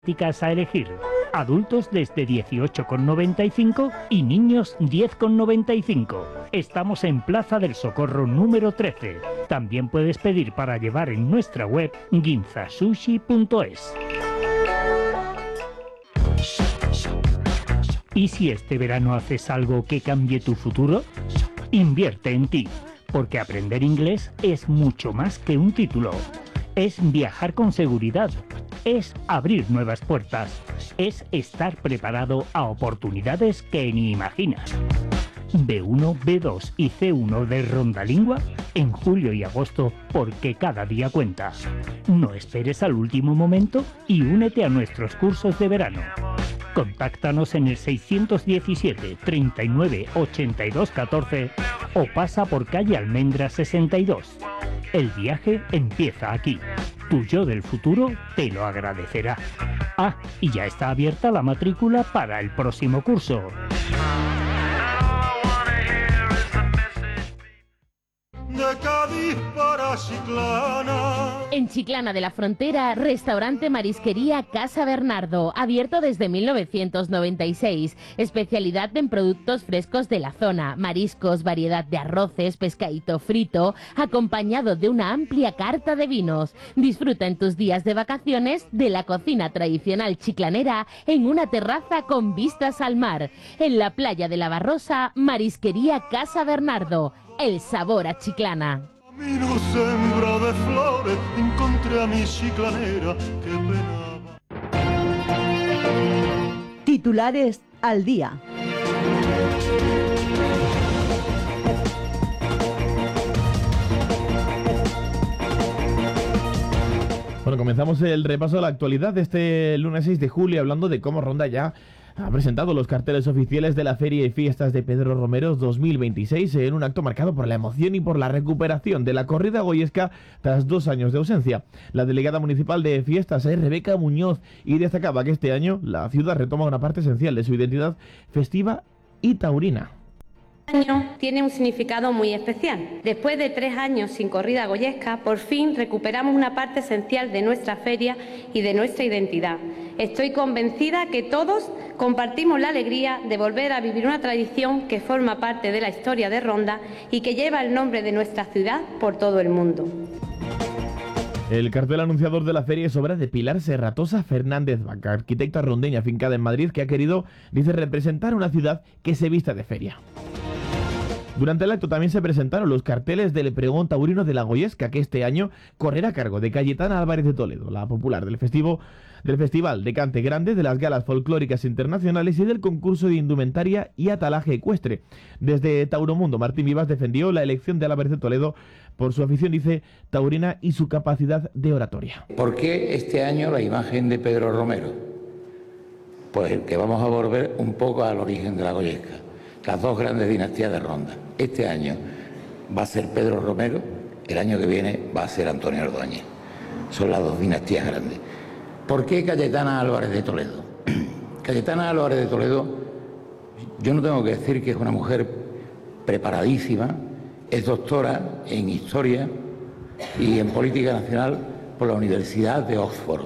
prácticas a elegir. Adultos desde 18,95 y niños 10,95. Estamos en Plaza del Socorro número 13. También puedes pedir para llevar en nuestra web ginzasushi.es. ¿Y si este verano haces algo que cambie tu futuro? Invierte en ti, porque aprender inglés es mucho más que un título. Es viajar con seguridad, es abrir nuevas puertas, es estar preparado a oportunidades que ni imaginas. B1, B2 y C1 de Rondalingua en julio y agosto, porque cada día cuenta. No esperes al último momento y únete a nuestros cursos de verano. Contáctanos en el 617 39 82 14 o pasa por calle Almendra 62. El viaje empieza aquí. Tu yo del futuro te lo agradecerá. Ah, y ya está abierta la matrícula para el próximo curso. De Cádiz para Chiclana. En Chiclana de la Frontera, restaurante Marisquería Casa Bernardo, abierto desde 1996. Especialidad en productos frescos de la zona, mariscos, variedad de arroces, pescadito frito, acompañado de una amplia carta de vinos. Disfruta en tus días de vacaciones de la cocina tradicional chiclanera en una terraza con vistas al mar. En la playa de la Barrosa, Marisquería Casa Bernardo. El sabor a Chiclana. Camino sembrado de flores, encontré a mi chiclanera que penaba. Titulares al día. Bueno, comenzamos el repaso de la actualidad de este lunes 6 de julio hablando de cómo Ronda ya ha presentado los carteles oficiales de la Feria y Fiestas de Pedro Romero 2026 en un acto marcado por la emoción y por la recuperación de la corrida goyesca tras 2 años de ausencia. La delegada municipal de Fiestas es Rebeca Muñoz y destacaba que este año la ciudad retoma una parte esencial de su identidad festiva y taurina. Este año tiene un significado muy especial. Después de 3 años sin corrida goyesca, por fin recuperamos una parte esencial de nuestra feria y de nuestra identidad. Estoy convencida que todos compartimos la alegría de volver a vivir una tradición que forma parte de la historia de Ronda y que lleva el nombre de nuestra ciudad por todo el mundo. El cartel anunciador de la feria es obra de Pilar Serratosa Fernández Vaca, arquitecta rondeña afincada en Madrid, que ha querido, dice, representar una ciudad que se vista de feria. Durante el acto también se presentaron los carteles del pregón taurino de la Goyesca, que este año correrá a cargo de Cayetana Álvarez de Toledo, la popular del Festival de Cante Grande, de las galas folclóricas internacionales y del concurso de indumentaria y atalaje ecuestre. Desde Tauromundo, Martín Vivas defendió la elección de Álvarez de Toledo por su afición, dice, taurina y su capacidad de oratoria. ¿Por qué este año la imagen de Pedro Romero? Pues que vamos a volver un poco al origen de la Goyesca. Las 2 grandes dinastías de Ronda. Este año va a ser Pedro Romero, el año que viene va a ser Antonio Ordóñez. Son las 2 dinastías grandes. ¿Por qué Cayetana Álvarez de Toledo? Cayetana Álvarez de Toledo, yo no tengo que decir que es una mujer preparadísima, es doctora en Historia y en Política Nacional por la Universidad de Oxford.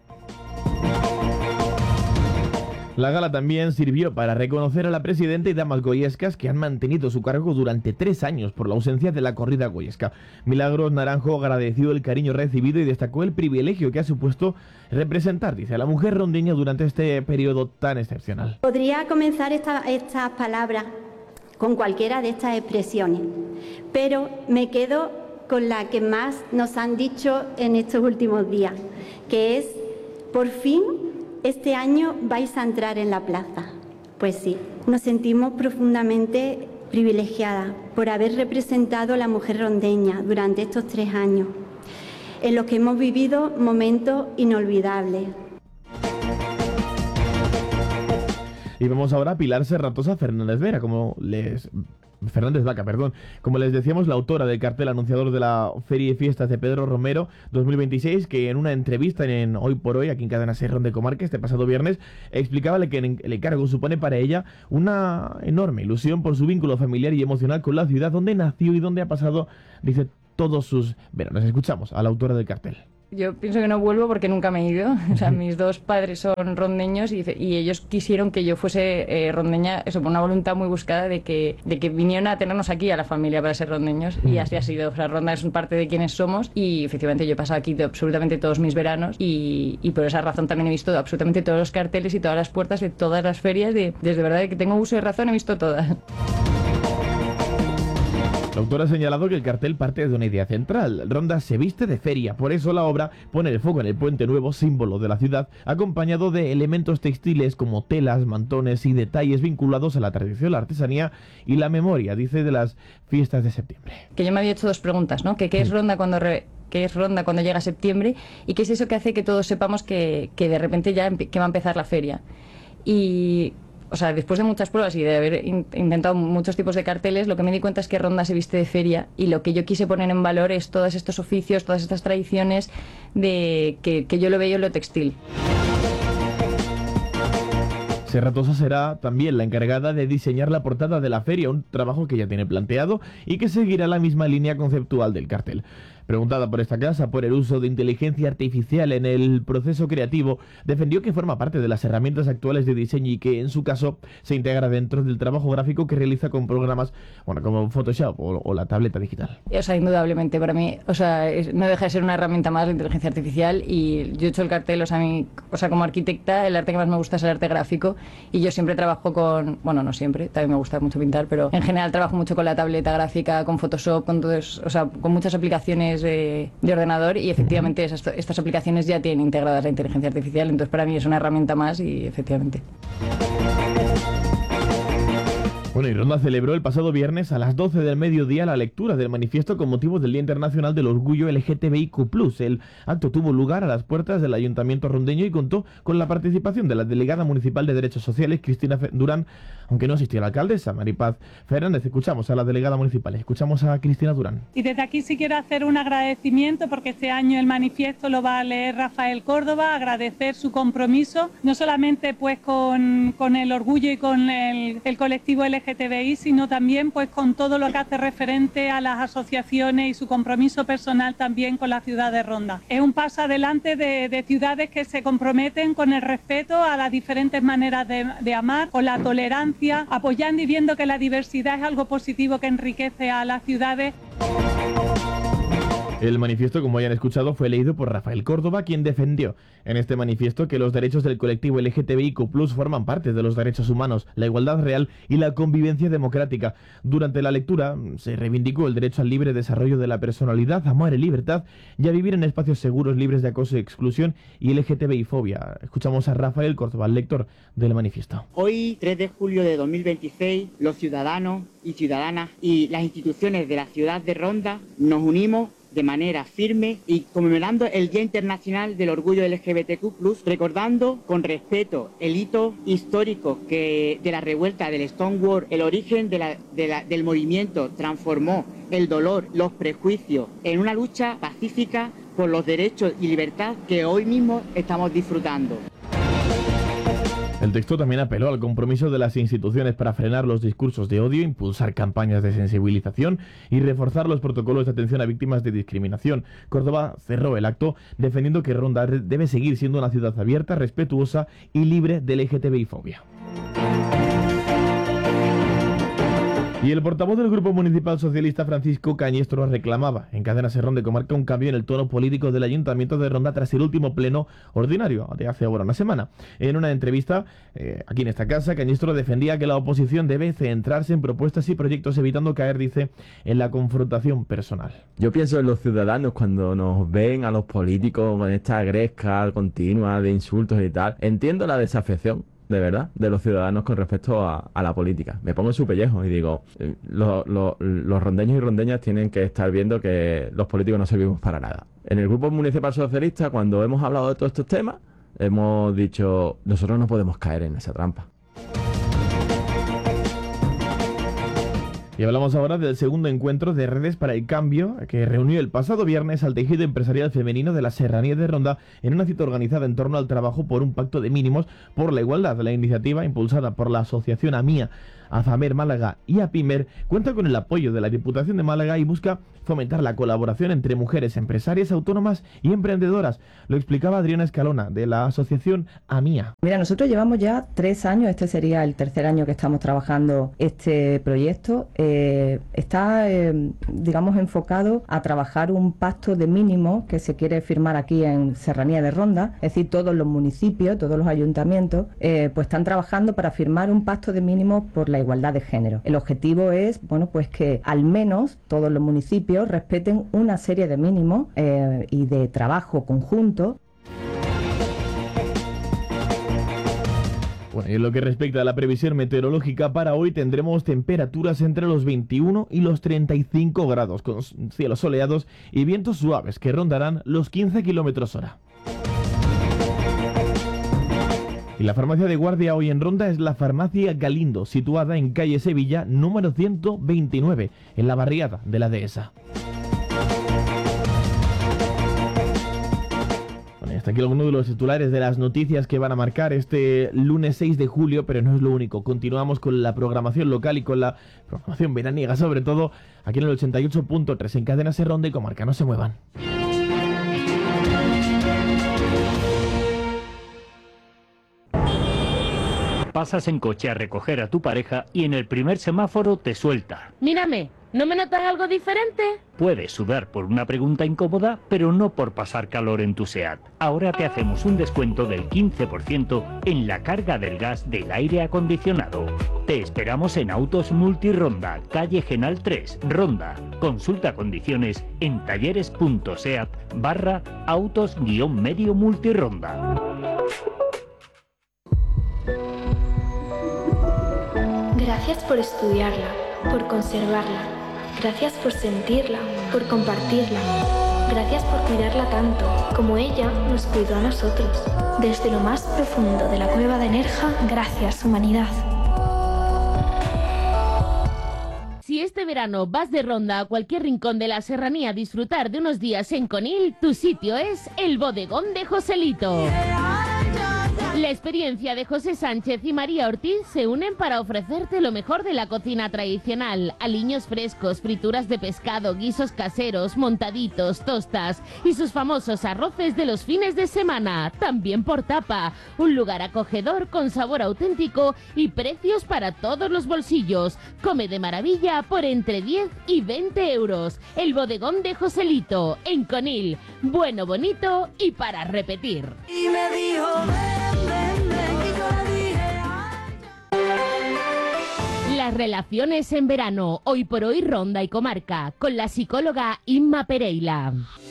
La gala también sirvió para reconocer a la presidenta y damas goyescas que han mantenido su cargo durante 3 años por la ausencia de la corrida goyesca. Milagros Naranjo agradeció el cariño recibido y destacó el privilegio que ha supuesto representar, dice, a la mujer rondeña durante este periodo tan excepcional. Podría comenzar estas palabras con cualquiera de estas expresiones, pero me quedo con la que más nos han dicho en estos últimos días, que es, por fin, este año vais a entrar en la plaza. Pues sí, nos sentimos profundamente privilegiadas por haber representado a la mujer rondeña durante estos 3 años, en los que hemos vivido momentos inolvidables. Y vemos ahora a Pilar Serratosa Fernández Vaca, como les decíamos, la autora del cartel anunciador de la Feria y Fiestas de Pedro Romero 2026, que en una entrevista en Hoy por Hoy, aquí en Cadena Ser de Comarca, este pasado viernes, explicaba que el encargo supone para ella una enorme ilusión por su vínculo familiar y emocional con la ciudad donde nació y donde ha pasado, dice, todos sus veranos. Escuchamos a la autora del cartel. Yo pienso que no vuelvo porque nunca me he ido. O sea, mis dos padres son rondeños y ellos quisieron que yo fuese rondeña, eso, por una voluntad muy buscada de que vinieron a tenernos aquí a la familia para ser rondeños, y así ha sido. O sea, Ronda es parte de quienes somos y efectivamente yo he pasado aquí absolutamente todos mis veranos y por esa razón también he visto absolutamente todos los carteles y todas las puertas de todas las ferias. Desde verdad que tengo uso de razón, he visto todas. La autora ha señalado que el cartel parte de una idea central. Ronda se viste de feria, por eso la obra pone el foco en el Puente Nuevo, símbolo de la ciudad, acompañado de elementos textiles como telas, mantones y detalles vinculados a la tradición, la artesanía y la memoria, dice, de las fiestas de septiembre. Que yo me había hecho dos preguntas, ¿no? ¿Qué es Ronda cuando llega septiembre? ¿Y qué es eso que hace que todos sepamos que de repente ya que va a empezar la feria? Y... o sea, después de muchas pruebas y de haber intentado muchos tipos de carteles, lo que me di cuenta es que Ronda se viste de feria, y lo que yo quise poner en valor es todos estos oficios, todas estas tradiciones de que yo lo veo en lo textil. Serratosa será también la encargada de diseñar la portada de la feria, un trabajo que ya tiene planteado y que seguirá la misma línea conceptual del cartel. Preguntada por esta casa por el uso de inteligencia artificial en el proceso creativo, defendió que forma parte de las herramientas actuales de diseño y que en su caso se integra dentro del trabajo gráfico que realiza con programas como Photoshop o la tableta digital. O sea, indudablemente para mí, o sea, no deja de ser una herramienta más la inteligencia artificial, y yo he hecho el cartel, o sea, como arquitecta el arte que más me gusta es el arte gráfico, y yo siempre trabajo con, bueno, no siempre, también me gusta mucho pintar, pero en general trabajo mucho con la tableta gráfica, con Photoshop, con todo eso, o sea, con muchas aplicaciones de ordenador, y efectivamente estas aplicaciones ya tienen integradas la inteligencia artificial, entonces para mí es una herramienta más y efectivamente. Bueno, y Ronda celebró el pasado viernes a las 12 del mediodía la lectura del manifiesto con motivo del Día Internacional del Orgullo LGTBIQ+. El acto tuvo lugar a las puertas del Ayuntamiento rondeño y contó con la participación de la delegada municipal de Derechos Sociales, Cristina Durán, aunque no asistió la alcaldesa, Maripaz Fernández. Escuchamos a la delegada municipal, escuchamos a Cristina Durán. Y desde aquí sí quiero hacer un agradecimiento, porque este año el manifiesto lo va a leer Rafael Córdoba, agradecer su compromiso, no solamente pues con el orgullo y con el colectivo LGTBI, sino también pues con todo lo que hace referente a las asociaciones y su compromiso personal también con la ciudad de Ronda. Es un paso adelante de ciudades que se comprometen con el respeto a las diferentes maneras de amar, con la tolerancia, apoyando y viendo que la diversidad es algo positivo que enriquece a las ciudades. El manifiesto, como ya han escuchado, fue leído por Rafael Córdoba, quien defendió en este manifiesto que los derechos del colectivo LGTBIQ+ forman parte de los derechos humanos, la igualdad real y la convivencia democrática. Durante la lectura se reivindicó el derecho al libre desarrollo de la personalidad, amor y libertad, y a vivir en espacios seguros, libres de acoso y exclusión y LGTBI-fobia. Escuchamos a Rafael Córdoba, el lector del manifiesto. Hoy, 3 de julio de 2026, los ciudadanos y ciudadanas y las instituciones de la ciudad de Ronda nos unimos de manera firme y conmemorando el Día Internacional del Orgullo LGBTQ+, recordando con respeto el hito histórico de la revuelta del Stonewall, el origen del movimiento transformó el dolor, los prejuicios en una lucha pacífica por los derechos y libertad que hoy mismo estamos disfrutando. El texto también apeló al compromiso de las instituciones para frenar los discursos de odio, impulsar campañas de sensibilización y reforzar los protocolos de atención a víctimas de discriminación. Córdoba cerró el acto defendiendo que Ronda debe seguir siendo una ciudad abierta, respetuosa y libre de LGTBI-fobia. Y el portavoz del Grupo Municipal Socialista, Francisco Cañestro, reclamaba en Cadena Ser de Comarca un cambio en el tono político del Ayuntamiento de Ronda tras el último pleno ordinario de hace ahora una semana. En una entrevista aquí en esta casa, Cañestro defendía que la oposición debe centrarse en propuestas y proyectos, evitando caer, dice, en la confrontación personal. Yo pienso en los ciudadanos cuando nos ven a los políticos con esta gresca continua de insultos y tal. Entiendo la desafección, de verdad, de los ciudadanos con respecto a la política. Me pongo en su pellejo y digo, los rondeños y rondeñas tienen que estar viendo que los políticos no servimos para nada. En el Grupo Municipal Socialista, cuando hemos hablado de todos estos temas, hemos dicho, nosotros no podemos caer en esa trampa. Y hablamos ahora del segundo encuentro de Redes para el Cambio, que reunió el pasado viernes al tejido empresarial femenino de la Serranía de Ronda en una cita organizada en torno al trabajo por un pacto de mínimos por la igualdad. La iniciativa, impulsada por la asociación AMIA, Azamer Málaga y Apimer cuenta con el apoyo de la Diputación de Málaga y busca fomentar la colaboración entre mujeres empresarias, autónomas y emprendedoras. Lo explicaba Adriana Escalona, de la asociación AMIA. Mira, nosotros llevamos ya 3 años, este sería el tercer año que estamos trabajando este proyecto. Está, digamos, enfocado a trabajar un pacto de mínimo que se quiere firmar aquí en Serranía de Ronda, es decir, todos los municipios, todos los ayuntamientos, pues están trabajando para firmar un pacto de mínimo por la igualdad de género. El objetivo es, bueno, pues que al menos todos los municipios respeten una serie de mínimos y de trabajo conjunto. Bueno, y en lo que respecta a la previsión meteorológica, para hoy tendremos temperaturas entre los 21 y los 35 grados, con cielos soleados y vientos suaves que rondarán los 15 km/h. Y la farmacia de guardia hoy en Ronda es la farmacia Galindo, situada en calle Sevilla, número 129, en la barriada de la Dehesa. Bueno, y hasta aquí algunos de los titulares de las noticias que van a marcar este lunes 6 de julio, pero no es lo único. Continuamos con la programación local y con la programación veraniega, sobre todo aquí en el 88.3, en Cadena Ser Ronda y Comarca. No se muevan. Pasas en coche a recoger a tu pareja y en el primer semáforo te suelta. Mírame, ¿no me notas algo diferente? Puedes sudar por una pregunta incómoda, pero no por pasar calor en tu SEAT. Ahora te hacemos un descuento del 15% en la carga del gas del aire acondicionado. Te esperamos en Autos Multironda, calle Genal 3, Ronda. Consulta condiciones en talleres.seat/autos-medio multironda. Gracias por estudiarla, por conservarla. Gracias por sentirla, por compartirla. Gracias por cuidarla tanto, como ella nos cuidó a nosotros. Desde lo más profundo de la cueva de Nerja, gracias, humanidad. Si este verano vas de ronda a cualquier rincón de la serranía a disfrutar de unos días en Conil, tu sitio es el Bodegón de Joselito. La experiencia de José Sánchez y María Ortiz se unen para ofrecerte lo mejor de la cocina tradicional: aliños frescos, frituras de pescado, guisos caseros, montaditos, tostas y sus famosos arroces de los fines de semana, también por tapa. Un lugar acogedor con sabor auténtico y precios para todos los bolsillos. Come de maravilla por entre 10 y 20 euros. El Bodegón de Joselito, en Conil. Bueno, bonito y para repetir. Y me dijo, Las relaciones en verano, hoy por hoy Ronda y Comarca, con la psicóloga Inma Pereira.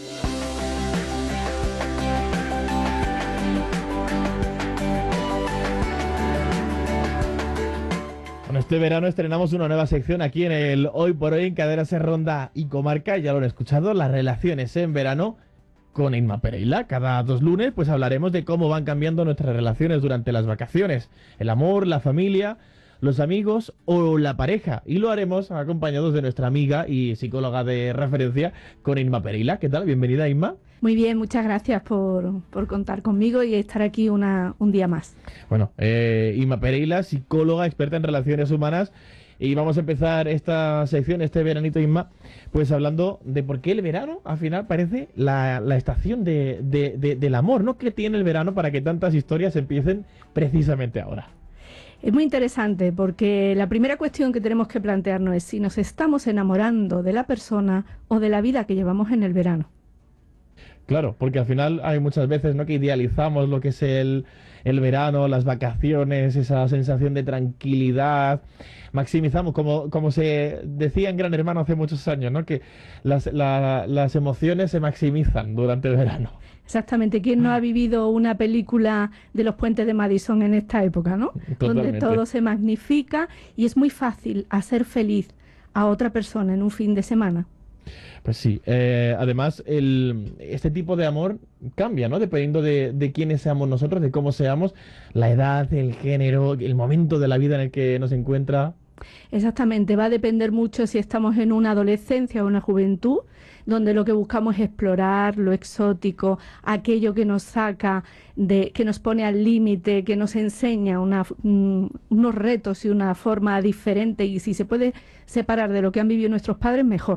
Bueno, este verano estrenamos una nueva sección aquí en el Hoy por Hoy en Cadena Ser Ronda y Comarca. Ya lo han escuchado, las relaciones en verano con Inma Pereira. Cada 2 lunes pues hablaremos de cómo van cambiando nuestras relaciones durante las vacaciones. El amor, la familia, los amigos o la pareja. Y lo haremos acompañados de nuestra amiga y psicóloga de referencia, con Inma Pereira. ¿Qué tal? Bienvenida, Inma. Muy bien, muchas gracias por contar conmigo y estar aquí un día más. Bueno, Inma Pereira, psicóloga, experta en relaciones humanas. Y vamos a empezar esta sección, este veranito, Inma, pues hablando de por qué el verano, al final, parece la estación del amor, ¿no? ¿Qué tiene el verano para que tantas historias empiecen precisamente ahora? Es muy interesante porque la primera cuestión que tenemos que plantearnos es si nos estamos enamorando de la persona o de la vida que llevamos en el verano. Claro, porque al final hay muchas veces, ¿no?, que idealizamos lo que es el verano, las vacaciones, esa sensación de tranquilidad. Maximizamos, como se decía en Gran Hermano hace muchos años, ¿no?, que las emociones se maximizan durante el verano. Exactamente. ¿Quién no ha vivido una película de los puentes de Madison en esta época, ¿no? Totalmente. Donde todo se magnifica y es muy fácil hacer feliz a otra persona en un fin de semana. Pues sí, además este tipo de amor cambia, ¿no? Dependiendo de quiénes seamos nosotros, de cómo seamos, la edad, el género, el momento de la vida en el que nos encuentra Exactamente, va a depender mucho si estamos en una adolescencia o una juventud, donde lo que buscamos es explorar lo exótico, aquello que nos saca, que nos pone al límite, que nos enseña unos retos y una forma diferente, y si se puede separar de lo que han vivido nuestros padres, mejor.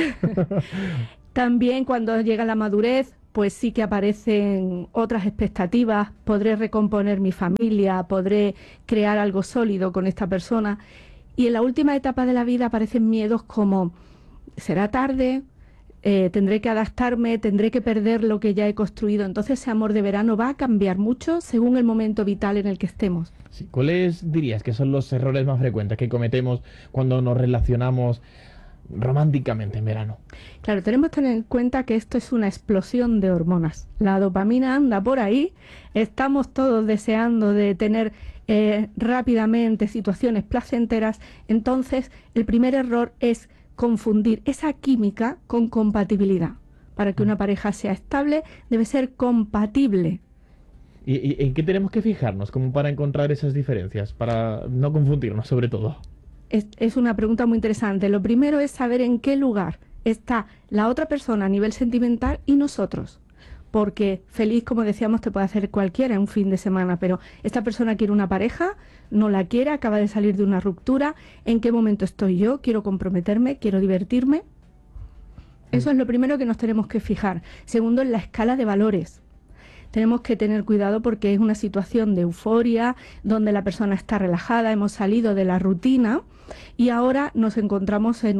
También cuando llega la madurez, pues sí que aparecen otras expectativas, podré recomponer mi familia, podré crear algo sólido con esta persona. Y en la última etapa de la vida aparecen miedos como, será tarde, tendré que adaptarme, tendré que perder lo que ya he construido. Entonces ese amor de verano va a cambiar mucho según el momento vital en el que estemos. Sí. ¿Cuáles dirías que son los errores más frecuentes que cometemos cuando nos relacionamos románticamente en verano? Claro, tenemos que tener en cuenta que esto es una explosión de hormonas. La dopamina anda por ahí, estamos todos deseando de tener rápidamente situaciones placenteras. Entonces el primer error es confundir esa química con compatibilidad. Para que una pareja sea estable debe ser compatible. ¿Y en qué tenemos que fijarnos como para encontrar esas diferencias? Para no confundirnos sobre todo. Es una pregunta muy interesante. Lo primero es saber en qué lugar está la otra persona a nivel sentimental y nosotros. Porque feliz, como decíamos, te puede hacer cualquiera en un fin de semana, pero esta persona quiere una pareja, no la quiere, acaba de salir de una ruptura. ¿En qué momento estoy yo? ¿Quiero comprometerme? ¿Quiero divertirme? Eso es lo primero que nos tenemos que fijar. Segundo, en la escala de valores. Tenemos que tener cuidado porque es una situación de euforia, donde la persona está relajada, hemos salido de la rutina y ahora nos encontramos en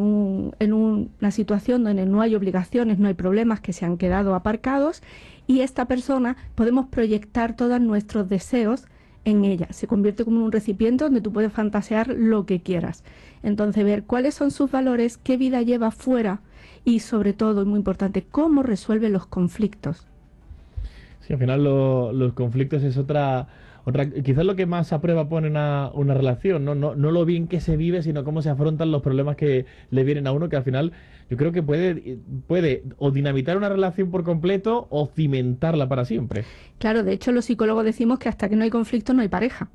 una situación donde no hay obligaciones, no hay problemas que se han quedado aparcados, y esta persona podemos proyectar todos nuestros deseos en ella. Se convierte como en un recipiente donde tú puedes fantasear lo que quieras. Entonces, ver cuáles son sus valores, qué vida lleva fuera y, sobre todo, y muy importante, cómo resuelve los conflictos. Sí, al final los conflictos es otra, quizás lo que más a prueba pone una relación, ¿no? No lo bien que se vive, sino cómo se afrontan los problemas que le vienen a uno, que al final yo creo que puede o dinamitar una relación por completo o cimentarla para siempre. Claro, de hecho los psicólogos decimos que hasta que no hay conflicto no hay pareja.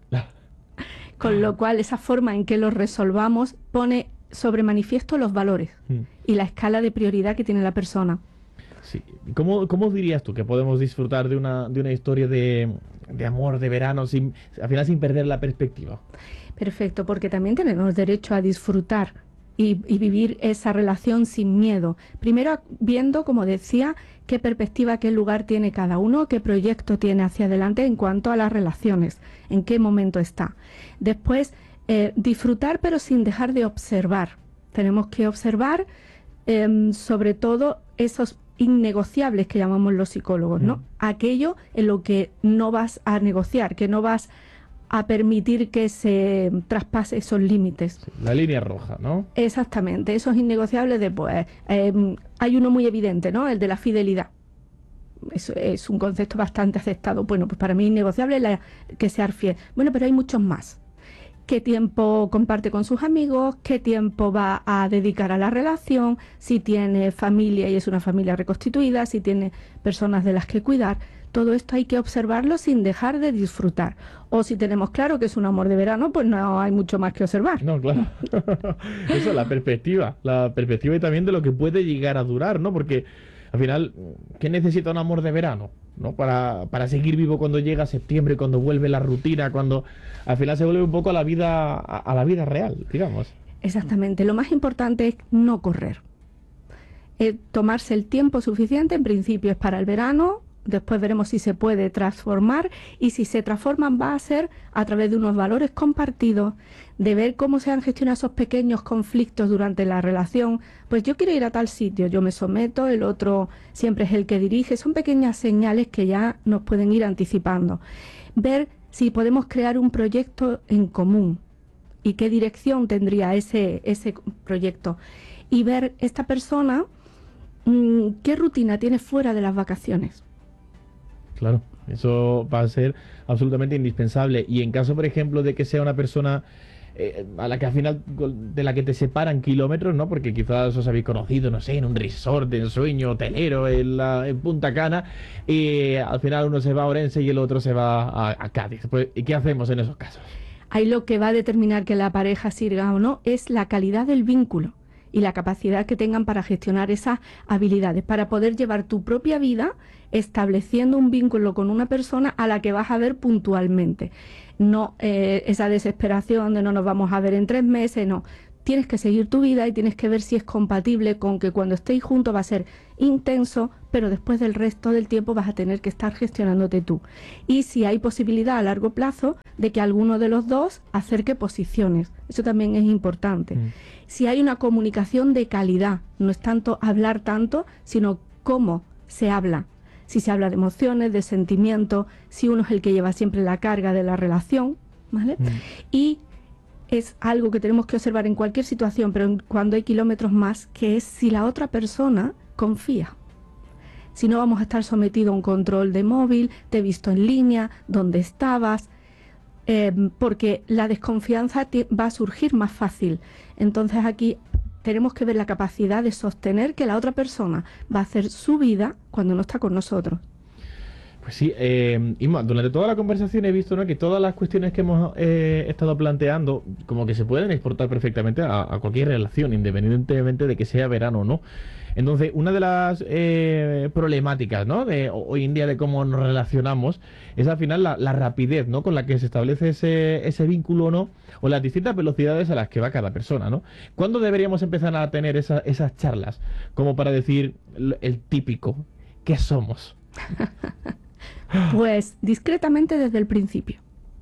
Con lo cual esa forma en que los resolvamos pone sobre manifiesto los valores y la escala de prioridad que tiene la persona. Sí. ¿Cómo dirías tú que podemos disfrutar de una historia de amor, de verano, al final sin perder la perspectiva? Perfecto, porque también tenemos derecho a disfrutar y vivir esa relación sin miedo. Primero viendo, como decía, qué perspectiva, qué lugar tiene cada uno, qué proyecto tiene hacia adelante en cuanto a las relaciones, en qué momento está. Después, disfrutar pero sin dejar de observar. Tenemos que observar sobre todo esos innegociables que llamamos los psicólogos, ¿no? Aquello en lo que no vas a negociar, que no vas a permitir que se traspase esos límites. Sí, la línea roja, ¿no? Exactamente, esos innegociables después. Hay uno muy evidente, ¿no? El de la fidelidad. Eso es un concepto bastante aceptado. Bueno, pues para mí innegociable es que ser fiel. Bueno, pero hay muchos más. ¿Qué tiempo comparte con sus amigos? ¿Qué tiempo va a dedicar a la relación? Si tiene familia y es una familia reconstituida, si tiene personas de las que cuidar. Todo esto hay que observarlo sin dejar de disfrutar. O si tenemos claro que es un amor de verano, pues no hay mucho más que observar. No, claro. Eso, la perspectiva y también de lo que puede llegar a durar, ¿no? Porque al final, ¿qué necesita un amor de verano? ¿No? Para seguir vivo cuando llega septiembre, cuando vuelve la rutina, cuando al final se vuelve un poco a la vida real, digamos. Exactamente. Lo más importante es no correr. Tomarse el tiempo suficiente, en principio es para el verano, después veremos si se puede transformar, y si se transforman va a ser a través de unos valores compartidos, de ver cómo se han gestionado esos pequeños conflictos durante la relación. Pues yo quiero ir a tal sitio, yo me someto, el otro siempre es el que dirige. Son pequeñas señales que ya nos pueden ir anticipando. Ver si podemos crear un proyecto en común y qué dirección tendría ese proyecto. Y ver esta persona qué rutina tiene fuera de las vacaciones. Claro, eso va a ser absolutamente indispensable. Y en caso, por ejemplo, de que sea una persona a la que al final de la que te separan kilómetros, ¿no? Porque quizás os habéis conocido, no sé, en un resort de ensueño hotelero en Punta Cana, y al final uno se va a Orense y el otro se va a Cádiz. Pues, ¿y qué hacemos en esos casos? Ahí lo que va a determinar que la pareja sirva o no es la calidad del vínculo y la capacidad que tengan para gestionar esas habilidades, para poder llevar tu propia vida estableciendo un vínculo con una persona a la que vas a ver puntualmente. No esa desesperación de no nos vamos a ver en 3 meses, no. Tienes que seguir tu vida y tienes que ver si es compatible con que cuando estéis juntos va a ser intenso, pero después del resto del tiempo vas a tener que estar gestionándote tú. Y si hay posibilidad a largo plazo de que alguno de los dos acerque posiciones, eso también es importante. Si hay una comunicación de calidad, no es tanto hablar tanto, sino cómo se habla. Si se habla de emociones, de sentimientos, si uno es el que lleva siempre la carga de la relación, ¿vale? Y es algo que tenemos que observar en cualquier situación, pero cuando hay kilómetros más, que es si la otra persona confía. Si no, vamos a estar sometidos a un control de móvil, te he visto en línea, dónde estabas, porque la desconfianza va a surgir más fácil. Entonces aquí tenemos que ver la capacidad de sostener que la otra persona va a hacer su vida cuando no está con nosotros. Pues sí, Inma, durante toda la conversación he visto, ¿no?, que todas las cuestiones que hemos estado planteando como que se pueden exportar perfectamente a cualquier relación, independientemente de que sea verano o no. Entonces, una de las problemáticas, ¿no?, de hoy en día de cómo nos relacionamos es al final la rapidez, ¿no?, con la que se establece ese vínculo, ¿no?, o las distintas velocidades a las que va cada persona, ¿no? ¿Cuándo deberíamos empezar a tener esas charlas? Como para decir el típico, ¿qué somos? Pues discretamente desde el principio.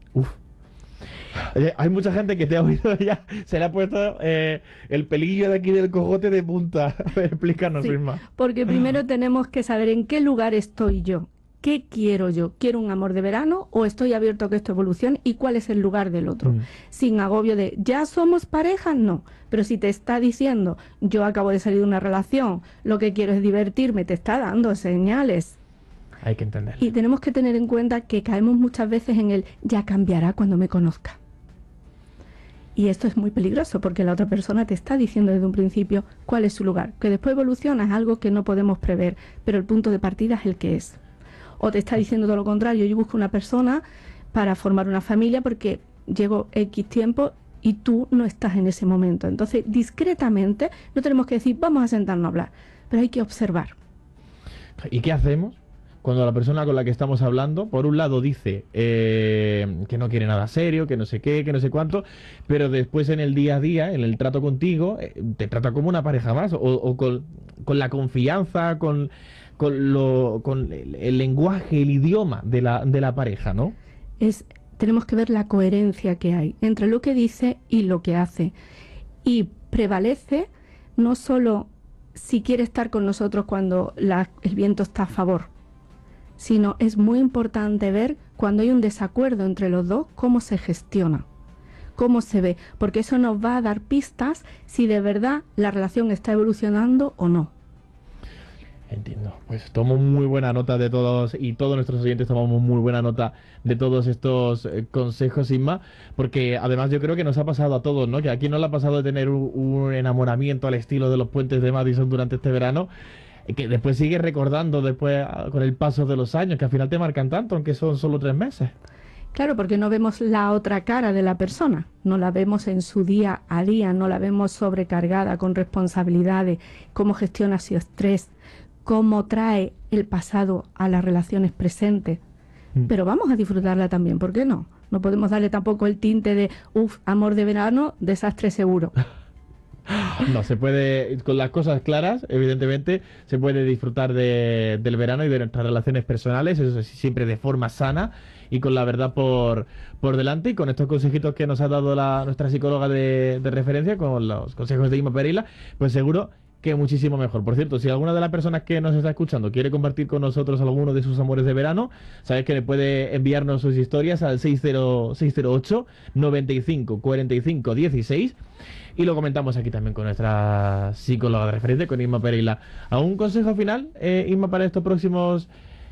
Hay mucha gente que te ha oído ya, se le ha puesto el pelillo de aquí del cogote de punta. A ver, explícanos, Sí, Inma. porque primero tenemos que saber en qué lugar estoy yo. ¿Qué quiero yo? ¿Quiero un amor de verano o estoy abierto a que esto evolucione? ¿Y cuál es el lugar del otro? Sin agobio de, ¿ya somos pareja? No. Pero si te está diciendo, yo acabo de salir de una relación, lo que quiero es divertirme, te está dando señales. Hay que entender. Y tenemos que tener en cuenta que caemos muchas veces en el ya cambiará cuando me conozca. Y esto es muy peligroso porque la otra persona te está diciendo desde un principio cuál es su lugar. Que después evoluciona es algo que no podemos prever, pero el punto de partida es el que es. O te está diciendo todo lo contrario, yo busco una persona para formar una familia porque llego X tiempo y tú no estás en ese momento. Entonces, discretamente, no tenemos que decir vamos a sentarnos a hablar, pero hay que observar. ¿Y qué hacemos cuando la persona con la que estamos hablando, por un lado dice que no quiere nada serio, que no sé qué, que no sé cuánto, pero después en el día a día, en el trato contigo, te trata como una pareja más, o con la confianza, con el lenguaje, el idioma de la pareja, ¿no? Tenemos que ver la coherencia que hay entre lo que dice y lo que hace. Y prevalece no solo si quiere estar con nosotros cuando el viento está a favor, sino es muy importante ver cuando hay un desacuerdo entre los dos, cómo se gestiona, cómo se ve, porque eso nos va a dar pistas si de verdad la relación está evolucionando o no. Entiendo, pues tomo muy buena nota de todos, y todos nuestros oyentes tomamos muy buena nota de todos estos consejos, Inma, porque además yo creo que nos ha pasado a todos, ¿no? Que aquí nos ha pasado de tener un enamoramiento al estilo de los puentes de Madison durante este verano, que después sigue recordando después con el paso de los años, que al final te marcan tanto, aunque son solo 3 meses. Claro, porque no vemos la otra cara de la persona, no la vemos en su día a día, no la vemos sobrecargada con responsabilidades, cómo gestiona su estrés, cómo trae el pasado a las relaciones presentes. Pero vamos a disfrutarla también, ¿por qué no? No podemos darle tampoco el tinte de, amor de verano, desastre seguro. No, se puede, con las cosas claras, evidentemente, se puede disfrutar del verano y de nuestras relaciones personales, eso sí, siempre de forma sana y con la verdad por delante, y con estos consejitos que nos ha dado nuestra psicóloga de referencia, con los consejos de Inma Pereira, pues seguro que muchísimo mejor. Por cierto, si alguna de las personas que nos está escuchando quiere compartir con nosotros alguno de sus amores de verano, sabes que le puede enviarnos sus historias al 608 95 45 16 y lo comentamos aquí también con nuestra psicóloga de referencia, con Inma Pereira. ¿Algún consejo final, Inma, para estos próximos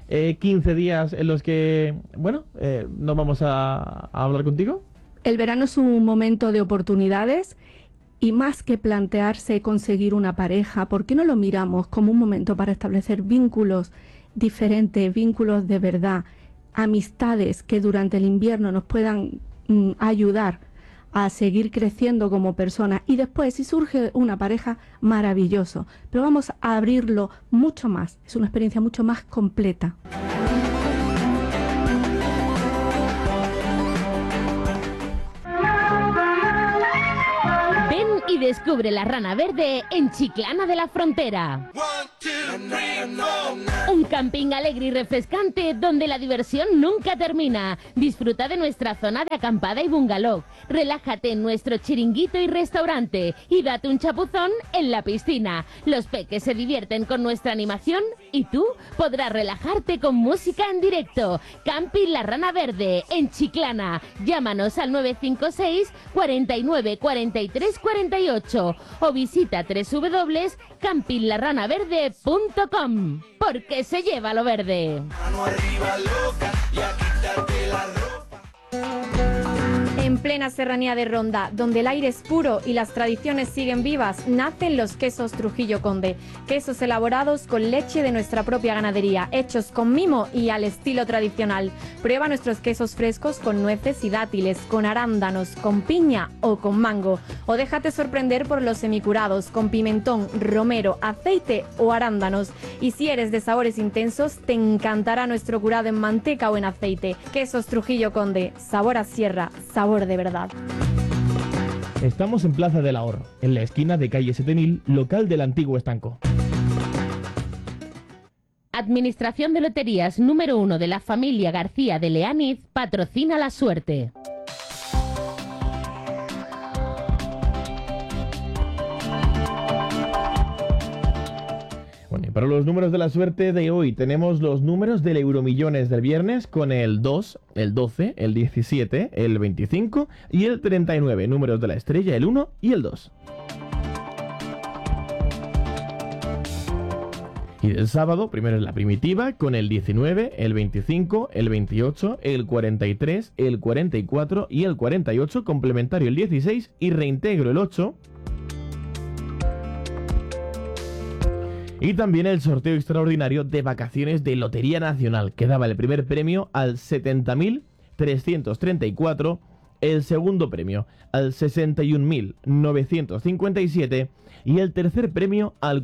15 días en los que, nos vamos a hablar contigo? El verano es un momento de oportunidades. Y más que plantearse conseguir una pareja, ¿por qué no lo miramos como un momento para establecer vínculos diferentes, vínculos de verdad, amistades que durante el invierno nos puedan ayudar a seguir creciendo como persona. Y después, si surge una pareja, maravilloso. Pero vamos a abrirlo mucho más. Es una experiencia mucho más completa. Ven y descubre la Rana Verde en Chiclana de la Frontera. Un camping alegre y refrescante donde la diversión nunca termina. Disfruta de nuestra zona de acampada y bungalow. Relájate en nuestro chiringuito y restaurante y date un chapuzón en la piscina. Los peques se divierten con nuestra animación y tú podrás relajarte con música en directo. Camping La Rana Verde en Chiclana. Llámanos al 956 49 43 48 o visita www.campinglarranaverde.com, porque se lleva lo verde. En plena serranía de Ronda, donde el aire es puro y las tradiciones siguen vivas, nacen los quesos Trujillo Conde. Quesos elaborados con leche de nuestra propia ganadería, hechos con mimo y al estilo tradicional. Prueba nuestros quesos frescos con nueces y dátiles, con arándanos, con piña o con mango. O déjate sorprender por los semicurados, con pimentón, romero, aceite o arándanos. Y si eres de sabores intensos, te encantará nuestro curado en manteca o en aceite. Quesos Trujillo Conde, sabor a sierra, sabor de verdad. Estamos en Plaza del Ahorro, en la esquina de calle 7000, local del antiguo estanco. Administración de Loterías número 1 de la familia García de Leániz patrocina la suerte. Bueno, y para los números de la suerte de hoy tenemos los números del Euromillones del viernes con el 2, el 12, el 17, el 25 y el 39. Números de la estrella, el 1 y el 2. Y del sábado, primero en la primitiva, con el 19, el 25, el 28, el 43, el 44 y el 48, complementario el 16 y reintegro el 8. Y también el sorteo extraordinario de vacaciones de Lotería Nacional, que daba el primer premio al 70.334, el segundo premio al 61.957 y el tercer premio al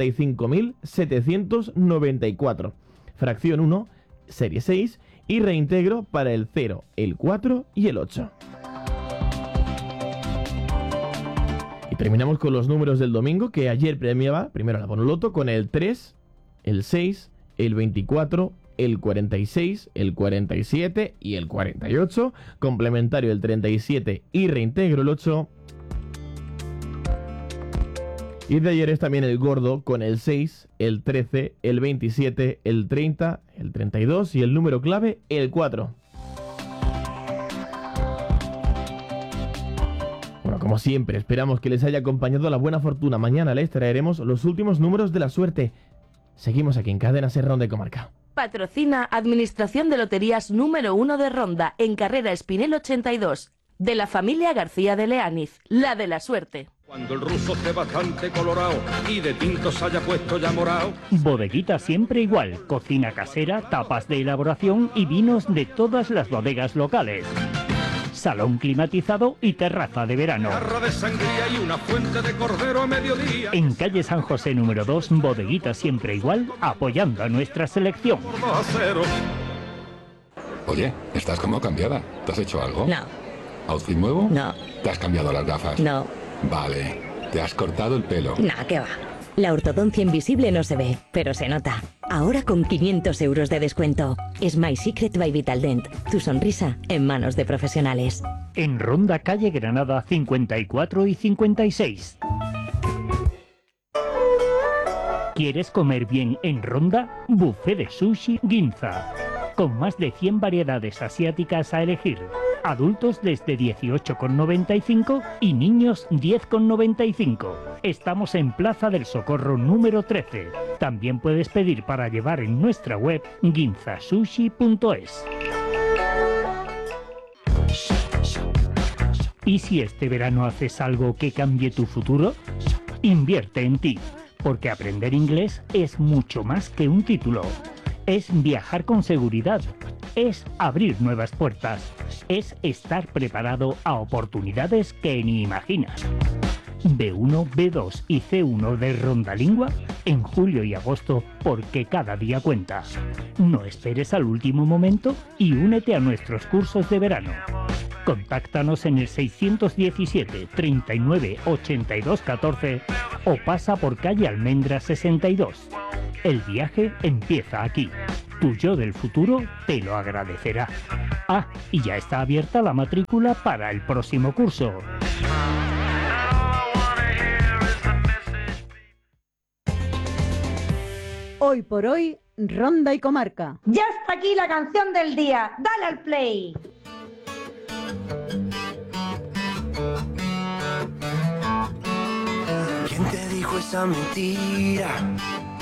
45.794. Fracción 1, serie 6 y reintegro para el 0, el 4 y el 8. Y terminamos con los números del domingo, que ayer premiaba primero la Bonoloto con el 3, el 6, el 24, el 46, el 47 y el 48, complementario el 37 y reintegro el 8. Y de ayer es también el gordo con el 6, el 13, el 27, el 30, el 32 y el número clave el 4. Bueno, como siempre, esperamos que les haya acompañado la buena fortuna. Mañana les traeremos los últimos números de la suerte. Seguimos aquí en Cadena Ser Ronda y Comarca. Patrocina Administración de Loterías número 1 de Ronda, en Carrera Espinel 82, de la familia García de Leániz, la de la suerte. Cuando el ruso esté bastante colorado y de tintos haya puesto ya morado. Bodeguita Siempre Igual, cocina casera, tapas de elaboración y vinos de todas las bodegas locales. Salón climatizado y terraza de verano. Jarra de sangría y una fuente de cordero a mediodía. En calle San José número 2, Bodeguita Siempre Igual, apoyando a nuestra selección. Oye, estás como cambiada. ¿Te has hecho algo? No. ¿Outfit nuevo? No. ¿Te has cambiado las gafas? No. Vale. ¿Te has cortado el pelo? Nah, qué va. La ortodoncia invisible no se ve, pero se nota. Ahora con 500 euros de descuento. Es My Secret by Vitaldent. Tu sonrisa en manos de profesionales. En Ronda, calle Granada 54 y 56. ¿Quieres comer bien en Ronda? Buffet de sushi Ginza. Con más de 100 variedades asiáticas a elegir. Adultos desde 18,95 y niños 10,95. Estamos en Plaza del Socorro número 13. También puedes pedir para llevar en nuestra web ginzasushi.es. ¿Y si este verano haces algo que cambie tu futuro? Invierte en ti, porque aprender inglés es mucho más que un título. Es viajar con seguridad, es abrir nuevas puertas, es estar preparado a oportunidades que ni imaginas. B1, B2 y C1 de Rondalingua en julio y agosto, porque cada día cuenta. No esperes al último momento y únete a nuestros cursos de verano. Contáctanos en el 617 39 82 14 o pasa por calle Almendra 62. El viaje empieza aquí. Tu yo del futuro te lo agradecerá. Ah, y ya está abierta la matrícula para el próximo curso. Hoy por hoy, Ronda y Comarca. Ya está aquí la canción del día. Dale al play. ¿Quién te dijo esa mentira?